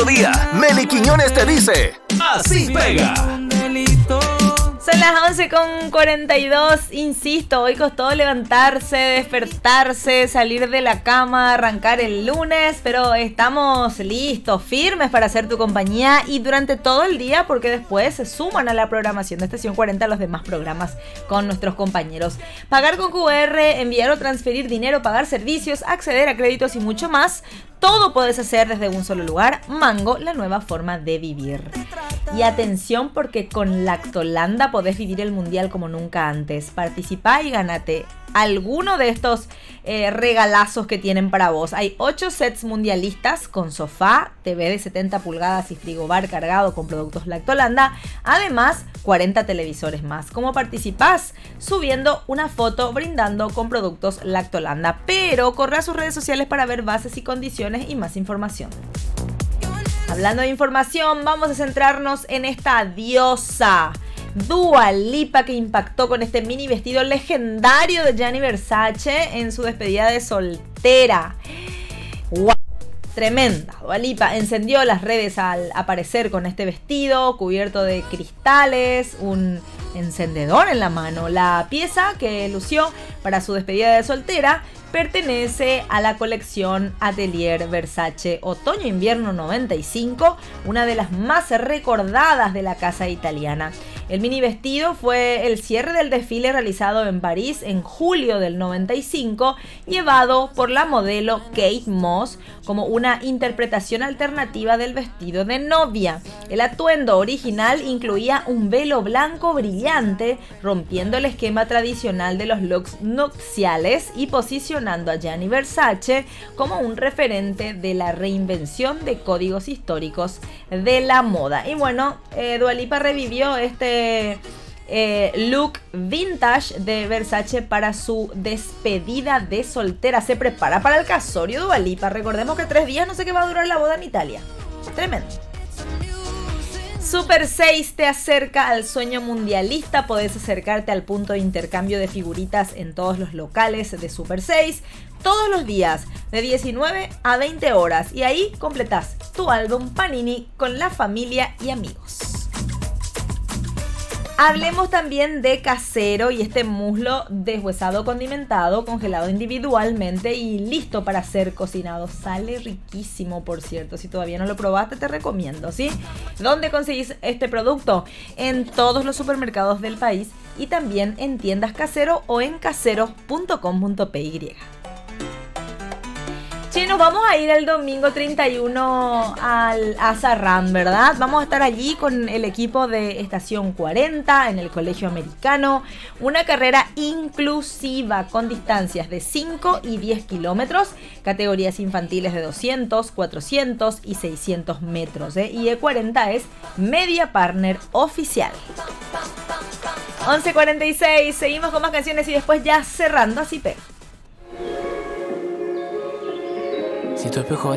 día. Meli Quiñones te dice, así pega. Son las 11:42, insisto, hoy costó levantarse, despertarse, salir de la cama, arrancar el lunes, pero estamos listos, firmes para hacer tu compañía y durante todo el día porque después se suman a la programación de Estación 40 los demás programas con nuestros compañeros. Pagar con QR, enviar o transferir dinero, pagar servicios, acceder a créditos y mucho más. Todo puedes hacer desde un solo lugar. Mango, la nueva forma de vivir. Y atención porque con Lactolanda podés vivir el mundial como nunca antes. Participá y gánate alguno de estos regalazos que tienen para vos. Hay 8 sets mundialistas con sofá, TV de 70 pulgadas y frigobar cargado con productos Lactolanda. Además, 40 televisores más. ¿Cómo participás? Subiendo una foto brindando con productos Lactolanda. Pero corre a sus redes sociales para ver bases y condiciones y más información. Hablando de información, vamos a centrarnos en esta diosa Dua Lipa, que impactó con este mini vestido legendario de Gianni Versace en su despedida de soltera. ¡Wow! Tremenda. Dua Lipa encendió las redes al aparecer con este vestido cubierto de cristales, un encendedor en la mano. La pieza que lució para su despedida de soltera pertenece a la colección Atelier Versace Otoño-Invierno 95, una de las más recordadas de la casa italiana. El mini vestido fue el cierre del desfile realizado en París en julio del 95, llevado por la modelo Kate Moss como una interpretación alternativa del vestido de novia. El atuendo original incluía un velo blanco brillante, rompiendo el esquema tradicional de los looks nupciales y posicionando a Gianni Versace como un referente de la reinvención de códigos históricos de la moda. Y bueno, Dua Lipa revivió este look vintage de Versace para su despedida de soltera. Se prepara para el casorio Dua Lipa. Recordemos que 3 días no sé qué va a durar la boda en Italia. Tremendo. Super 6 te acerca al sueño mundialista. Podés acercarte al punto de intercambio de figuritas en todos los locales de Super 6 todos los días de 19 a 20 horas y ahí completás tu álbum Panini con la familia y amigos. Hablemos también de Casero y este muslo deshuesado condimentado, congelado individualmente y listo para ser cocinado. Sale riquísimo, por cierto. Si todavía no lo probaste, te recomiendo, ¿sí? ¿Dónde conseguís este producto? En todos los supermercados del país y también en tiendas Casero o en casero.com.py. Che, nos vamos a ir el domingo 31 al Azarrán, ¿verdad? Vamos a estar allí con el equipo de Estación 40 en el Colegio Americano. Una carrera inclusiva con distancias de 5 y 10 kilómetros, categorías infantiles de 200, 400 y 600 metros. Y E40 es Media Partner Oficial. 11:46, seguimos con más canciones y después ya cerrando Así Pega. Si tu espejo